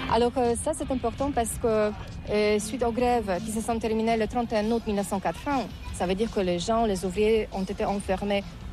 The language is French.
Alors ça, c'est important parce que suite aux grèves qui se sont terminées le 31 août 1980, ça veut dire que les gens, les ouvriers ont été enfermés